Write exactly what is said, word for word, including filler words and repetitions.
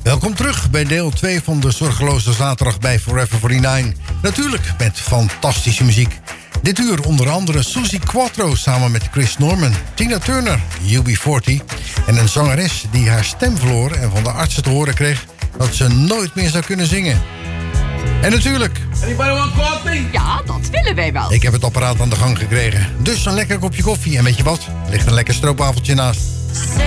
Welkom terug bij deel twee van de Zorgeloze Zaterdag bij Forever negenenveertig. Natuurlijk met fantastische muziek. Dit uur onder andere Suzi Quatro samen met Chris Norman, Tina Turner, U B veertig... en een zangeres die haar stem verloor en van de artsen te horen kreeg dat ze nooit meer zou kunnen zingen. En natuurlijk... Anybody want coffee? Ja, dat willen wij wel. Ik heb het apparaat aan de gang gekregen. Dus een lekker kopje koffie en weet je wat? Er ligt een lekker stroopwafeltje naast. Say